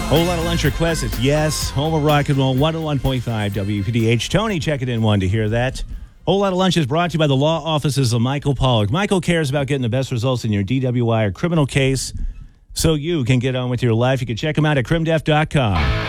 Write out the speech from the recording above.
Whole lot of lunch requests. It's yes. Home of rock and roll. 101.5 WPDH. Tony checking in one to hear that. Whole lot of lunch is brought to you by the law offices of Michael Pollock. Michael cares about getting the best results in your DWI or criminal case so you can get on with your life. You can check him out at crimdef.com.